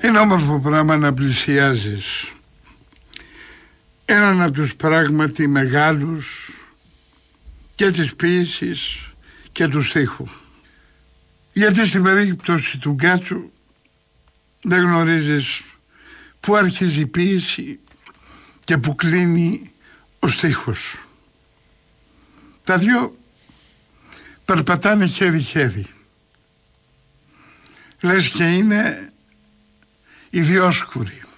Είναι όμορφο πράγμα να πλησιάζεις έναν από τους πράγματι μεγάλους και της ποίησης και του στίχου. Γιατί στην περίπτωση του Γκάτσου δεν γνωρίζεις πού αρχίζει η ποίηση και πού κλείνει ο στίχος. Τα δυο περπατάνε χέρι-χέρι. Λες και είναι ιδιόσκουροι.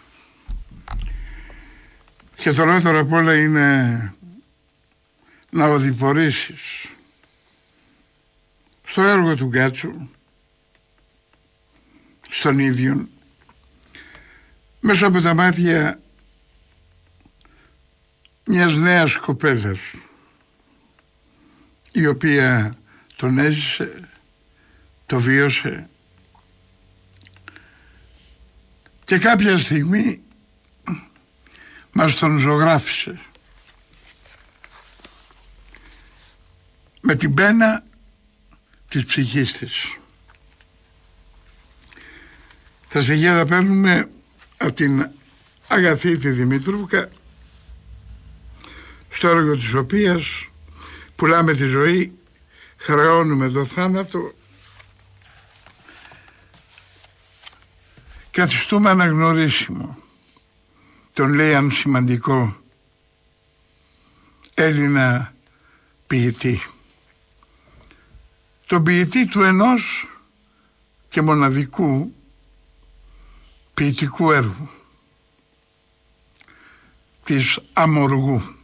Και το ρότερο απ' όλα είναι να οδηπορήσεις στο έργο του Γκάτσου, στον ίδιον, μέσα από τα μάτια μιας νέας κοπέλας, η οποία τον έζησε, το βίωσε και κάποια στιγμή μας τον ζωγράφισε με την πένα της ψυχής της. Τα στοιχεία τα παίρνουμε από την Αγαθή τη Δημητρούκα, στο έργο της οποίας πουλάμε τη ζωή, χρεώνουμε το θάνατο, καθιστούμε αναγνωρίσιμο τον λέει σημαντικό Έλληνα ποιητή, τον ποιητή του ενός και μοναδικού ποιητικού έργου, της Αμοργού.